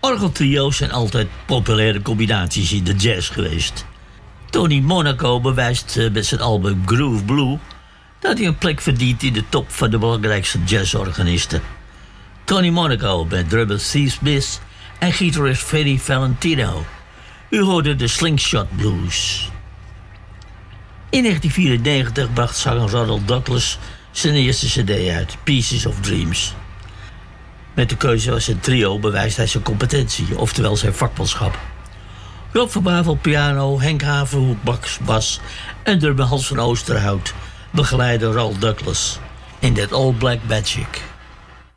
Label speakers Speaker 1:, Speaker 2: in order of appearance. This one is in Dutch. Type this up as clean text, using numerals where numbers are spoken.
Speaker 1: Orgeltrio's zijn altijd populaire combinaties in de jazz geweest. Tony Monaco bewijst met zijn album Groove Blue dat hij een plek verdient in de top van de belangrijkste jazzorganisten. Tony Monaco met drummer Steve Smith en gitarist Freddie Valentino. U hoorde de Slingshot Blues. In 1994 bracht zanger Ronald Douglas zijn eerste cd uit, Pieces of Dreams. Met de keuze van zijn trio bewijst hij zijn competentie, oftewel zijn vakmanschap. Rob van Bavel piano, Henk Haverhoek bas en drummer Hans van Oosterhout begeleiden Ronald Douglas in That All Black Magic.